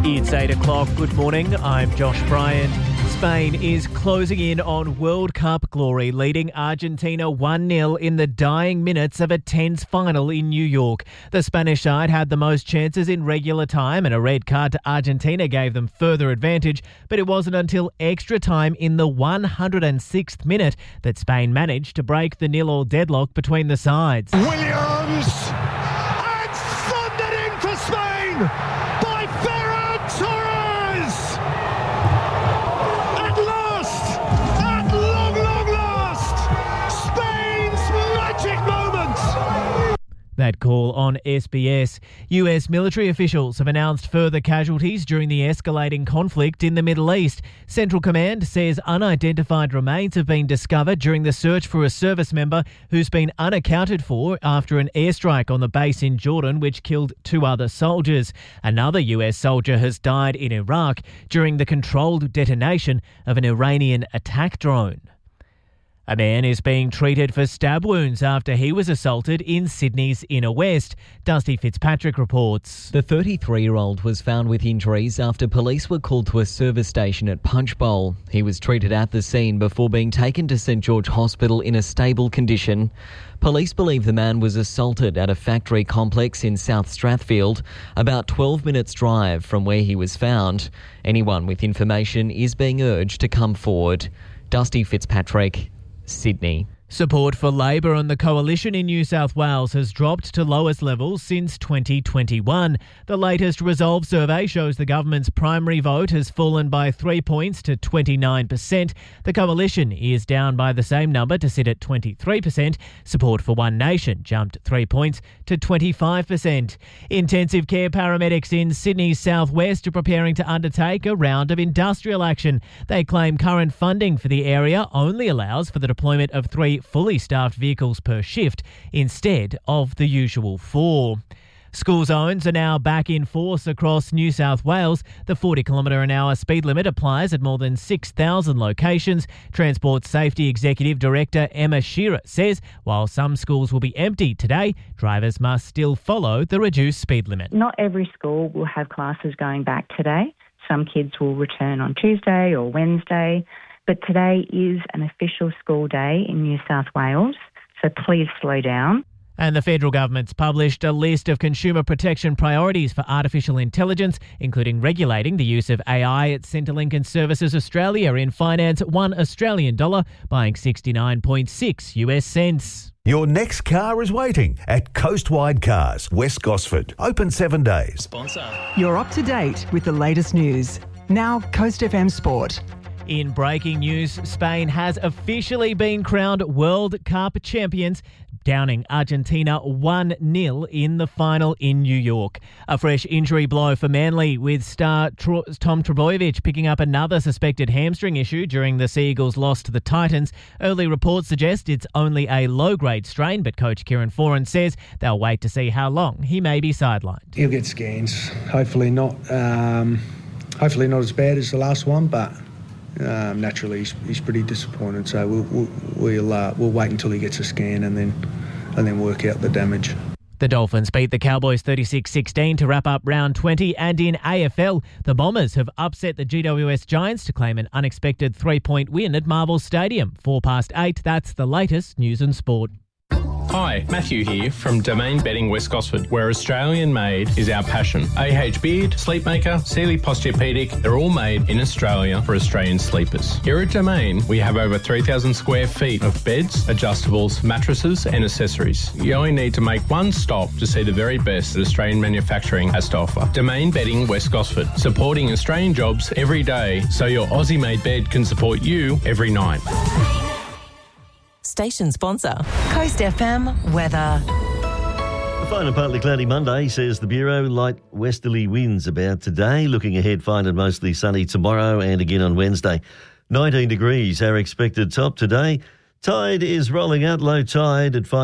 It's 8 o'clock. Good morning. I'm Josh Bryant. Spain is closing in on World Cup glory, leading Argentina 1-0 in the dying minutes of a tense final in New York. The Spanish side had the most chances in regular time, and a red card to Argentina gave them further advantage, but it wasn't until extra time in the 106th minute that Spain managed to break the 0-0 deadlock between the sides. Williams, and thundering for Spain by Ferran Torres! At last, at long last, Spain's magic moment! That call on SBS. US military officials have announced further casualties during the escalating conflict in the Middle East. Central Command says unidentified remains have been discovered during the search for a service member who's been unaccounted for after an airstrike on the base in Jordan, which killed 2 other soldiers. Another US soldier has died in Iraq during the controlled detonation of an Iranian attack drone. A man is being treated for stab wounds after he was assaulted in Sydney's Inner West. Dusty Fitzpatrick reports. The 33-year-old was found with injuries after police were called to a service station at Punchbowl. He was treated at the scene before being taken to St George Hospital in a stable condition. Police believe the man was assaulted at a factory complex in South Strathfield, about 12 minutes' drive from where he was found. Anyone with information is being urged to come forward. Dusty Fitzpatrick, Sydney. Support for Labor and the Coalition in New South Wales has dropped to lowest levels since 2021. The latest Resolve survey shows the government's primary vote has fallen by 3 points to 29%. The Coalition is down by the same number to sit at 23%. Support for One Nation jumped 3 points to 25%. Intensive care paramedics in Sydney's southwest are preparing to undertake a round of industrial action. They claim current funding for the area only allows for the deployment of 3 fully staffed vehicles per shift instead of the usual 4. School zones are now back in force across New South Wales. The 40km/h speed limit applies at more than 6,000 locations. Transport Safety Executive Director Emma Shearer says while some schools will be empty today, drivers must still follow the reduced speed limit. Not every school will have classes going back today. Some kids will return on Tuesday or Wednesday. But today is an official school day in New South Wales, so please slow down. And the federal government's published a list of consumer protection priorities for artificial intelligence, including regulating the use of AI at Centrelink and Services Australia in finance $1 Australian, buying 69.6 US cents. Your next car is waiting at Coastwide Cars, West Gosford. Open 7 days. Sponsor. You're up to date with the latest news. Now Coast FM Sport. In breaking news, Spain has officially been crowned World Cup champions, downing Argentina 1-0 in the final in New York. A fresh injury blow for Manly, with star Tom Trbojevic picking up another suspected hamstring issue during the Sea Eagles' loss to the Titans. Early reports suggest it's only a low-grade strain, but coach Kieran Foran says they'll wait to see how long he may be sidelined. He'll get scans. Hopefully not as bad as the last one, but naturally he's pretty disappointed, so we'll wait until he gets a scan and then work out the damage. The Dolphins beat the Cowboys 36-16 to wrap up round 20, and in AFL, the Bombers have upset the GWS Giants to claim an unexpected 3-point win at Marvel Stadium. 8:04, that's the latest news and sport. Hi, Matthew here from Domain Bedding West Gosford, where Australian made is our passion. AH Beard, Sleepmaker, Sealy Posturepedic, they're all made in Australia for Australian sleepers. Here at Domain, we have over 3,000 square feet of beds, adjustables, mattresses and accessories. You only need to make one stop to see the very best that Australian manufacturing has to offer. Domain Bedding West Gosford, supporting Australian jobs every day so your Aussie-made bed can support you every night. Station sponsor. Coast FM weather. A fine and partly cloudy Monday, says the Bureau. Light westerly winds about today. Looking ahead, fine and mostly sunny tomorrow and again on Wednesday. 19 degrees, our expected top today. Tide is rolling out, low tide at 5.